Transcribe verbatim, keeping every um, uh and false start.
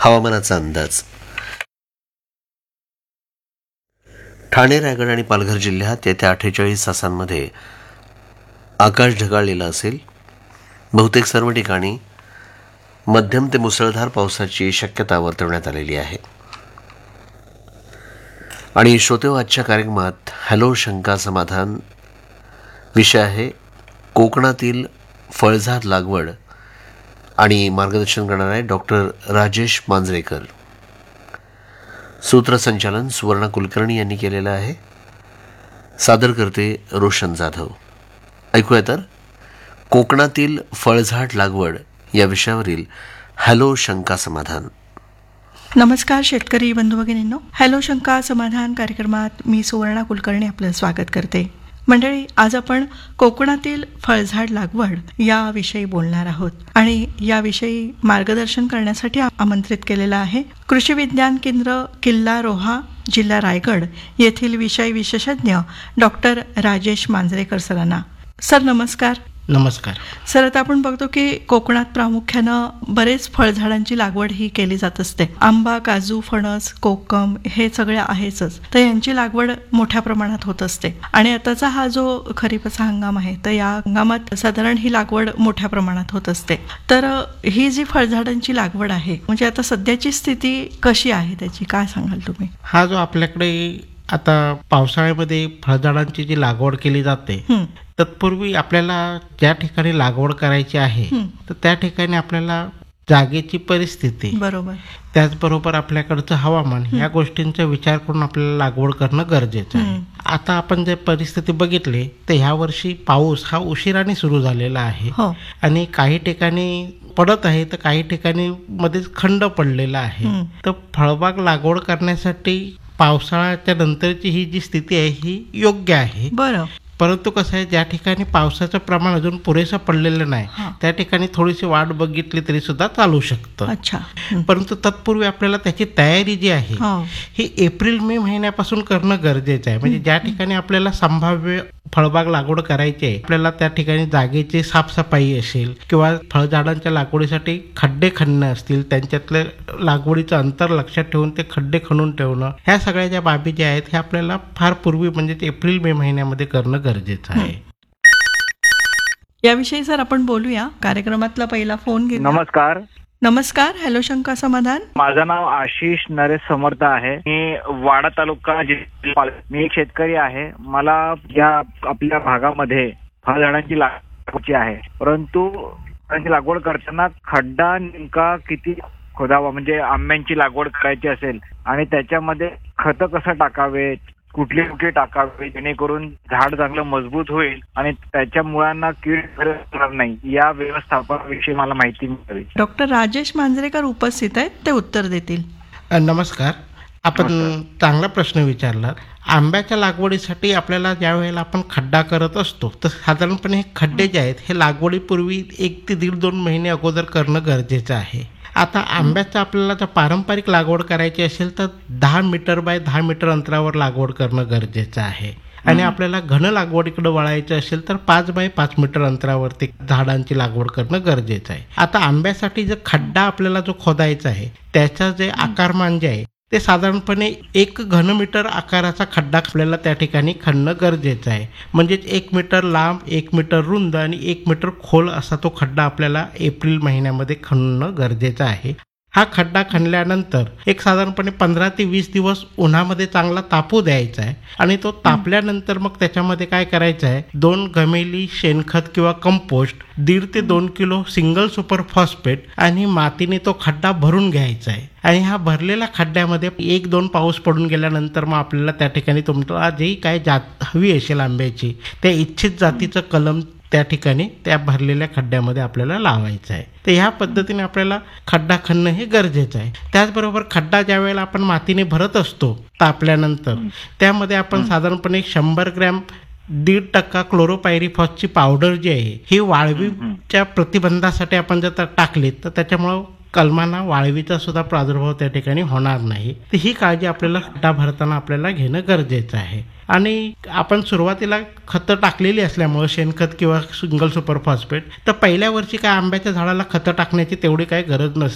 हवामानाचा अंदाज. ठाणे, रायगड आणि पालघर जिल्ह्यात येत्या अठ्ठेचाळीस तासांमध्ये आकाश ढगाळलेलं असेल. बहुतेक सर्व ठिकाणी मध्यम ते मुसळधार पावसाची शक्यता वर्तवण्यात आलेली आहे. आणि श्रोतेहो, आजच्या कार्यक्रमात हॅलो शंका समाधान विषय आहे कोकणातील फळझाड लागवड आणि मार्गदर्शन करणार आहे डॉक्टर राजेश मांजरेकर. सूत्रसंचालन सुवर्णा कुलकर्णी यांनी केलेलं आहे. सादर करते रोशन जाधव. ऐकूया तर कोकणातील फळझाड लागवड या विषयावरील हॅलो शंका समाधान. नमस्कार शेतकरी बंधू भगिनींनो, हॅलो शंका समाधान कार्यक्रमात मी सुवर्णा कुलकर्णी आपलं स्वागत करते. मंडळी, आज आपण कोकणातील फळझाड लागवड याविषयी बोलणार आहोत आणि याविषयी मार्गदर्शन करण्यासाठी आमंत्रित केलेलं आहे कृषी विज्ञान केंद्र किल्ला रोहा, जिल्हा रायगड येथील विषय विशेषज्ञ डॉक्टर राजेश मांजरेकर सरांना. सर नमस्कार. नमस्कार सर, आता आपण बघतो की कोकणात प्रामुख्यानं बरेच फळझाडांची लागवड ही केली जात असते. आंबा, काजू, फणस, कोकम हे सगळे आहेच, तर यांची लागवड मोठ्या प्रमाणात होत असते. आणि आताचा हा जो खरीपाचा हंगाम आहे तर या हंगामात साधारण ही लागवड मोठ्या प्रमाणात होत असते. तर ही जी फळझाडांची लागवड आहे म्हणजे आता सध्याची स्थिती कशी आहे त्याची काय सांगाल तुम्ही? हा जो आपल्याकडे आता पावसाळ्यामध्ये फळझाडांची जी लागवड केली जाते तत्पूर्वी आपल्याला ज्या ठिकाणी लागवड करायची आहे तर त्या ठिकाणी आपल्याला जागेची परिस्थिती, बरोबर, त्याचबरोबर आपल्याकडचं हवामान या गोष्टींचा विचार करून आपल्याला लागवड करणं गरजेचं आहे. आता आपण जे परिस्थिती बघितली तर ह्या वर्षी पाऊस हा उशिराने सुरू झालेला आहे आणि काही ठिकाणी पडत आहे तर काही ठिकाणी मध्येच खंड पडलेला आहे. तर फळबाग लागवड करण्यासाठी पावसाळ्याच्या नंतरची ही जी स्थिती आहे ही योग्य आहे. बरं, परंतु कसं आहे, ज्या ठिकाणी पावसाचं प्रमाण अजून पुरेसं पडलेलं नाही त्या ठिकाणी थोडीशी वाट बघितली तरी सुद्धा चालू शकतं. अच्छा. परंतु तत्पूर्वी आपल्याला त्याची तयारी जी आहे ही एप्रिल मे महिन्यापासून करणं गरजेचं आहे. म्हणजे ज्या ठिकाणी आपल्याला संभाव्य फळबाग लागवड करायची आहे आपल्याला त्या ठिकाणी जागेची साफसफाई असेल किंवा फळझाडांच्या लागवडीसाठी खड्डे खणणं असतील, त्यांच्यातल्या लागवडीचं अंतर लक्षात ठेवून ते खड्डे खणून ठेवणं, ह्या सगळ्या ज्या बाबी ज्या आहेत हे आपल्याला फार पूर्वी म्हणजे एप्रिल मे महिन्यामध्ये करणं गरजेचं आहे. याविषयी सर आपण बोलूया. कार्यक्रमातला पहिला फोन घेऊ. नमस्कार. नमस्कार, हॅलो शंका समाधान. माझं नाव आशिष नरेश समर्थ आहे. मी वाडा तालुका जिल्हा, मी एक शेतकरी आहे. मला या आपल्या भागामध्ये फळझाडांची लागवड आहे, परंतु त्यांची लागवड करताना खड्डा नेमका किती खोदावा, म्हणजे आंब्यांची लागवड करायची असेल आणि त्याच्यामध्ये खत कसं टाकावे, कुठली कुठली टाकावे जेणेकरून झाड चांगलं मजबूत होईल आणि त्याच्या मुळांना कीड होणार नाही, या व्यवस्थापनाविषयी मला माहिती मिळावी. डॉक्टर राजेश मांजरेकर उपस्थित आहेत, ते उत्तर देतील. नमस्कार. आपण चांगला प्रश्न विचारला. आंब्याच्या लागवडीसाठी आपल्याला ज्या वेळेला आपण खड्डा करत असतो तर साधारणपणे हे खड्डे जे आहेत हे लागवडीपूर्वी एक ते दीड दोन महिने अगोदर करणं गरजेचं आहे. आता आंब्याचं आपल्याला जर पारंपरिक लागवड करायची असेल तर दहा मीटर बाय दहा मीटर अंतरावर लागवड करणं गरजेचं आहे आणि आपल्याला घन लागवडीकडे वळायचं असेल तर पाच बाय पाच मीटर अंतरावरती झाडांची लागवड करणं गरजेचं आहे. आता आंब्यासाठी जो खड्डा आपल्याला जो खोदायचा आहे त्याचं जे आकारमान जे आहे ते साधारणपणे एक घनमीटर आकाराचा खड्डा आपल्याला त्या ठिकाणी खणणं गरजेचं आहे. म्हणजेच एक मीटर लांब, एक मीटर रुंद आणि एक मीटर खोल असा तो खड्डा आपल्याला एप्रिल महिन्यामध्ये खणणं गरजेचं आहे. हा खड्डा खणल्यानंतर एक साधारणपणे पंधरा ते वीस दिवस उन्हामध्ये चांगला तापू द्यायचा आहे आणि तो तापल्यानंतर मग त्याच्यामध्ये काय करायचं आहे, दोन गमेली शेणखत किंवा कंपोस्ट, दीड ते दोन किलो सिंगल सुपर फॉस्फेट आणि मातीने तो खड्डा भरून घ्यायचा आहे. आणि ह्या भरलेल्या खड्ड्यामध्ये एक दोन पाऊस पडून गेल्यानंतर मग आपल्याला त्या ठिकाणी तुमचं जेही काय जात हवी असेल आंब्याची त्या इच्छित जातीचं कलम त्या ठिकाणी त्या भरलेल्या खड्ड्यामध्ये आपल्याला लावायचं आहे. तर ह्या पद्धतीने आपल्याला खड्डा खणणं हे गरजेचं आहे. त्याचबरोबर खड्डा ज्या वेळेला आपण मातीने भरत असतो तापल्यानंतर त्यामध्ये आपण साधारणपणे शंभर ग्रॅम दीड टक्का क्लोरोपायरीफॉसची पावडर जी आहे ही वाळवीच्या प्रतिबंधासाठी आपण जर टाकली तर त्याच्यामुळं कलमांना वाळवीचा सुद्धा प्रादुर्भाव त्या ठिकाणी होणार नाही. तर ही काळजी आपल्याला खड्डा भरताना आपल्याला घेणं गरजेचं आहे. आणि आपण सुरुवातीला खतं टाकलेली असल्यामुळे शेणखत किंवा सिंगल सुपर फॉस्फेट तर पहिल्या वर्षी काय आंब्याच्या झाडाला खतं टाकण्याची तेवढी काही गरज नसते.